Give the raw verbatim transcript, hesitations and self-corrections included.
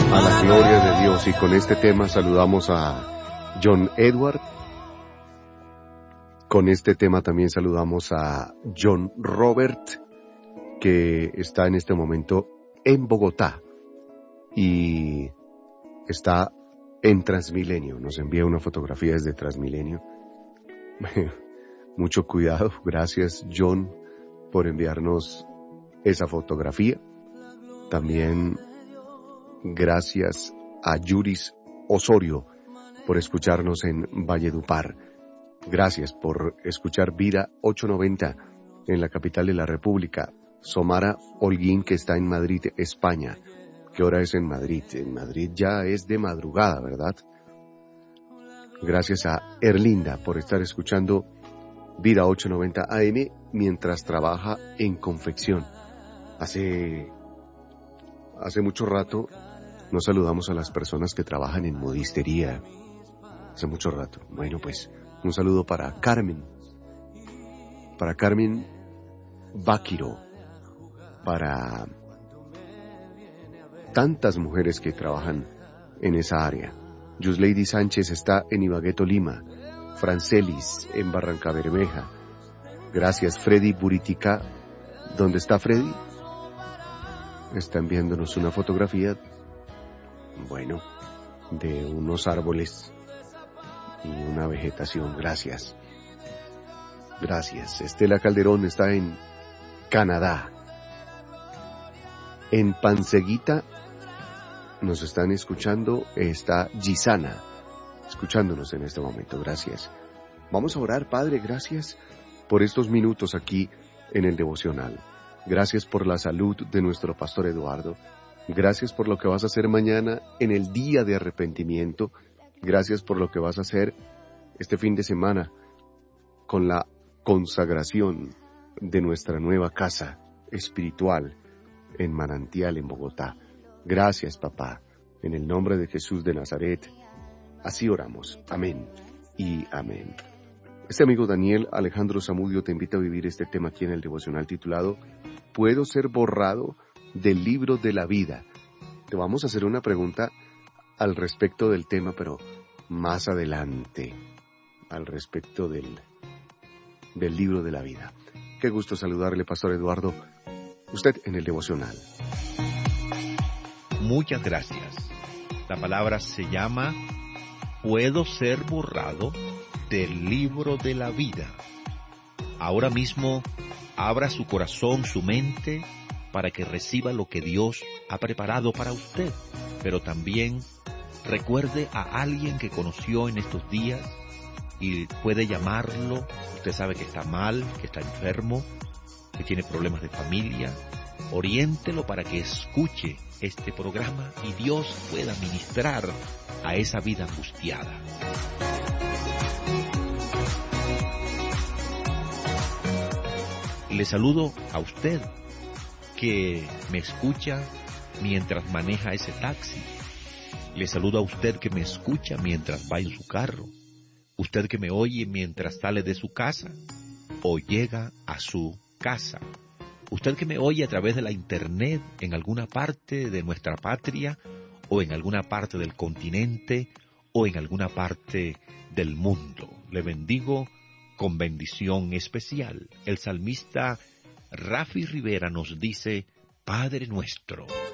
A la gloria de Dios. Y con este tema saludamos a John Edward. Con este tema también saludamos a John Robert, que está en este momento en Bogotá y está en Transmilenio. Nos envía una fotografía desde Transmilenio. Mucho cuidado. Gracias, John, por enviarnos esa fotografía. También gracias a Yuris Osorio por escucharnos en Valledupar. Gracias por escuchar Vida ochocientos noventa en la capital de la República. Somara Holguín, que está en Madrid, España. ¿Qué hora es en Madrid? En Madrid ya es de madrugada, ¿verdad? Gracias a Erlinda por estar escuchando Vida ochocientos noventa A M mientras trabaja en confección. Hace, hace mucho rato nos saludamos a las personas que trabajan en modistería. Hace mucho rato. Bueno, pues un saludo para Carmen. Para Carmen Báquiro. Para tantas mujeres que trabajan en esa área. Yusleidy Sánchez está en Ibagué, Tolima. Francelis en Barranca Bermeja. Gracias, Freddy Buritica. ¿Dónde está Freddy? Está enviándonos una fotografía, bueno, de unos árboles y una vegetación. Gracias. Gracias. Estela Calderón está en Canadá. En Panseguita nos están escuchando. Está Gisana escuchándonos en este momento. Gracias. Vamos a orar, Padre. Gracias por estos minutos aquí en el devocional. Gracias por la salud de nuestro pastor Eduardo. Gracias por lo que vas a hacer mañana en el día de arrepentimiento. Gracias por lo que vas a hacer este fin de semana con la consagración de nuestra nueva casa espiritual en Manantial, en Bogotá. Gracias, papá. En el nombre de Jesús de Nazaret, así oramos. Amén y amén. Este amigo Daniel Alejandro Zamudio te invita a vivir este tema aquí en el devocional titulado ¿Puedo ser borrado del libro de la vida? Te vamos a hacer una pregunta al respecto del tema, pero más adelante, al respecto del, del libro de la vida. Qué gusto saludarle, Pastor Eduardo. Usted en el devocional. Muchas gracias. La palabra se llama ¿Puedo ser borrado del libro de la vida? Ahora mismo abra su corazón, su mente, para que reciba lo que Dios ha preparado para usted. Pero también recuerde a alguien que conoció en estos días y puede llamarlo. Usted sabe que está mal, que está enfermo, que tiene problemas de familia. Oriéntelo para que escuche este programa y Dios pueda ministrar a esa vida angustiada. Le saludo a usted que me escucha mientras maneja ese taxi. Le saludo a usted que me escucha mientras va en su carro. Usted que me oye mientras sale de su casa o llega a su casa. Usted que me oye a través de la internet en alguna parte de nuestra patria o en alguna parte del continente o en alguna parte del mundo. Le bendigo con bendición especial. El salmista Rafi Rivera nos dice, Padre nuestro,